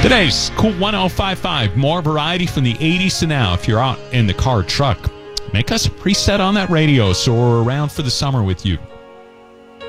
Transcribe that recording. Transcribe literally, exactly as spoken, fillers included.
Today's Cool one oh five five. More variety from the eighties to now. If you're out in the car or truck, make us a preset on that radio so we're around for the summer with you.